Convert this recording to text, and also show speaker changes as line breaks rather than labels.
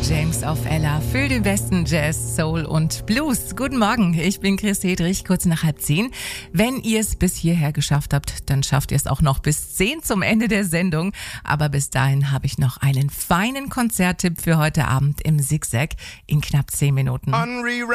James auf Ella für den besten Jazz, Soul und Blues. Guten Morgen, ich bin Chris Hedrich, kurz nach 9:30. Wenn ihr es bis hierher geschafft habt, dann schafft ihr es auch noch bis 10 zum Ende der Sendung. Aber bis dahin habe ich noch einen feinen Konzerttipp für heute Abend im Zigzag in knapp 10 Minuten.